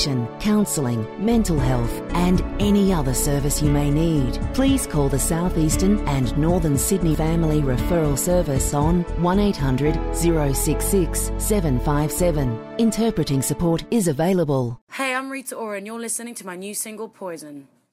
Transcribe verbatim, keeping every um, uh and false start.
education, counselling, mental health and any other service you may need. Please call the South Eastern and Northern Sydney Family Referral Service on one eight hundred, zero six six, seven five seven. Interpreting support is available. Hey, I'm Rita Ora and you're listening to my new single, Poison.